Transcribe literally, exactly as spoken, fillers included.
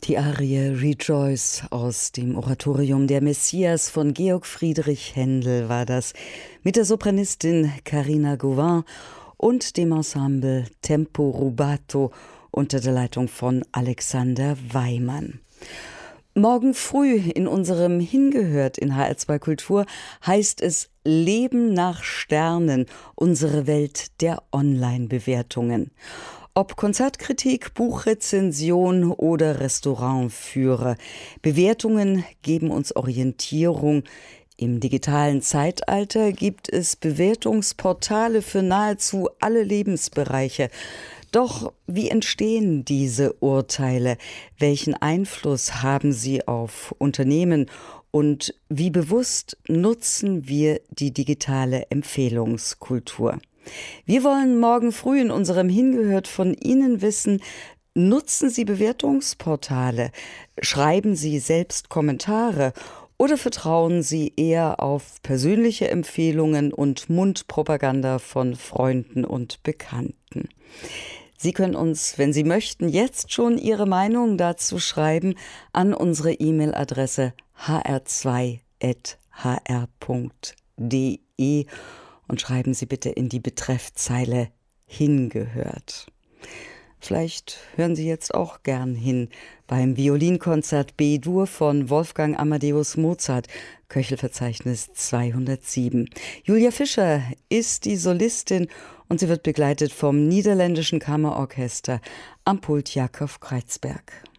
Die Arie Rejoice aus dem Oratorium Der Messias von Georg Friedrich Händel war das, mit der Sopranistin Carina Gauvin und dem Ensemble Tempo Rubato unter der Leitung von Alexander Weimann. Morgen früh in unserem Hingehört in H R zwei Kultur heißt es Leben nach Sternen, unsere Welt der Online-Bewertungen. Ob Konzertkritik, Buchrezension oder Restaurantführer, Bewertungen geben uns Orientierung. Im digitalen Zeitalter gibt es Bewertungsportale für nahezu alle Lebensbereiche. Doch wie entstehen diese Urteile? Welchen Einfluss haben sie auf Unternehmen? Und wie bewusst nutzen wir die digitale Empfehlungskultur? Wir wollen morgen früh in unserem Hingehört von Ihnen wissen, nutzen Sie Bewertungsportale? Schreiben Sie selbst Kommentare? Oder vertrauen Sie eher auf persönliche Empfehlungen und Mundpropaganda von Freunden und Bekannten? Sie können uns, wenn Sie möchten, jetzt schon Ihre Meinung dazu schreiben an unsere E-Mail-Adresse h r zwei at h r punkt d e und schreiben Sie bitte in die Betreffzeile Hingehört. Vielleicht hören Sie jetzt auch gern hin beim Violinkonzert B-Dur von Wolfgang Amadeus Mozart, Köchelverzeichnis zweihundertsieben. Julia Fischer ist die Solistin und sie wird begleitet vom Niederländischen Kammerorchester am Pult Jakob Kreizberg.